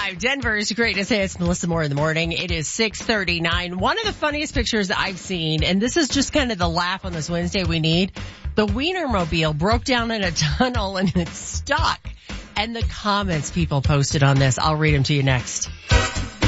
101.5, Denver's greatest hits. Melissa Moore in the morning. It is 6:39. One of the funniest pictures that I've seen, and this is just kind of the laugh on this Wednesday we need. The Wienermobile broke down in a tunnel and it's stuck. And the comments people posted on this, I'll read them to you next.